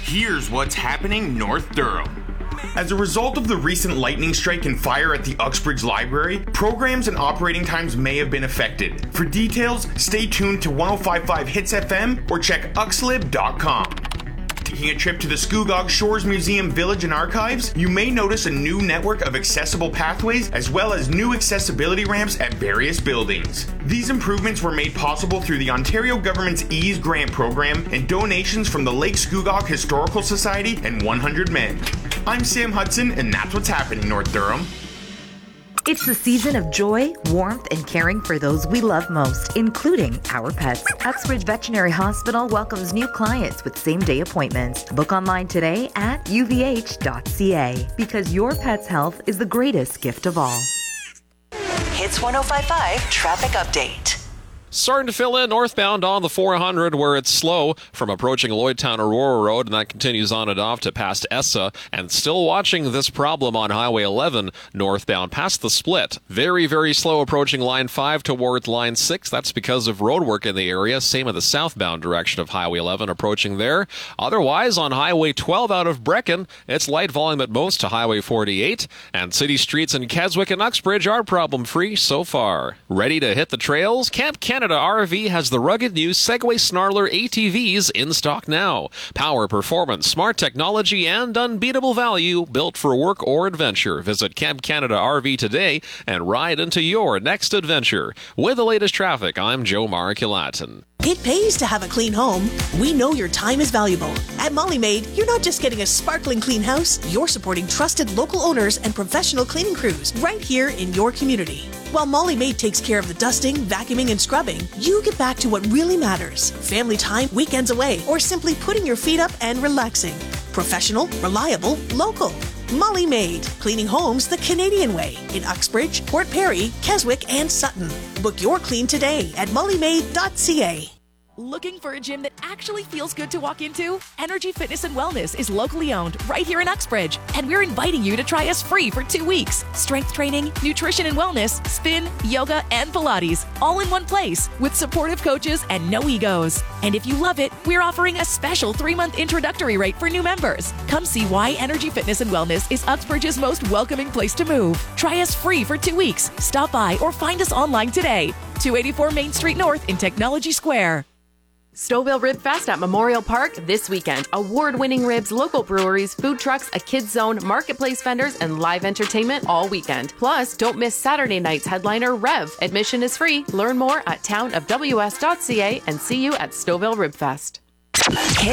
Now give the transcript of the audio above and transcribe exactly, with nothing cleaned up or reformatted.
Here's what's happening North Durham. As a result of the recent lightning strike and fire at the Uxbridge Library, programs and operating times may have been affected. For details, stay tuned to ten fifty-five Hits F M or check uxlib dot com. Taking a trip to the Scugog Shores Museum Village and Archives, you may notice a new network of accessible pathways as well as new accessibility ramps at various buildings. These improvements were made possible through the Ontario government's EASE grant program and donations from the Lake Scugog Historical Society and one hundred men. I'm Sam Hudson, and that's what's happening North Durham. It's the season of joy, warmth, and caring for those we love most, including our pets. Uxbridge Veterinary Hospital welcomes new clients with same-day appointments. Book online today at u v h dot c a because your pet's health is the greatest gift of all. Hits ten fifty-five traffic update. Starting to fill in northbound on the four hundred where it's slow from approaching Lloydtown Aurora Road, and that continues on and off to past Essa. And still watching this problem on Highway eleven northbound past the split. Very, very slow approaching Line five towards Line six. That's because of road work in the area. Same in the southbound direction of Highway eleven approaching there. Otherwise, on Highway twelve out of Brecken, it's light volume at most to Highway forty-eight. And city streets in Keswick and Uxbridge are problem-free so far. Ready to hit the trails? Camp Canada R V has the rugged new Segway Snarler A T Vs in stock now. Power, performance, smart technology, and unbeatable value built for work or adventure. Visit Camp Canada R V today and ride into your next adventure. With the latest traffic, I'm Joe Mariculatin. It pays to have a clean home. We know your time is valuable. At Molly Maid, you're not just getting a sparkling clean house, you're supporting trusted local owners and professional cleaning crews right here in your community. While Molly Maid takes care of the dusting, vacuuming, and scrubbing, you get back to what really matters. Family time, weekends away, or simply putting your feet up and relaxing. Professional, reliable, local. Molly Maid, cleaning homes the Canadian way in Uxbridge, Port Perry, Keswick, and Sutton. Book your clean today at molly maid dot c a. Looking for a gym that actually feels good to walk into? Energy Fitness and Wellness is locally owned right here in Uxbridge, and we're inviting you to try us free for two weeks. Strength training, nutrition and wellness, spin, yoga, and Pilates, all in one place with supportive coaches and no egos. And if you love it, we're offering a special three-month introductory rate for new members. Come see why Energy Fitness and Wellness is Uxbridge's most welcoming place to move. Try us free for two weeks. Stop by or find us online today. two eighty-four Main Street North in Technology Square. Stouffville Rib Fest at Memorial Park this weekend. Award-winning ribs, local breweries, food trucks, a kids zone, marketplace vendors, and live entertainment all weekend. Plus, don't miss Saturday night's headliner, Rev. Admission is free. Learn more at town of w s dot c a and see you at Stouffville Rib Fest.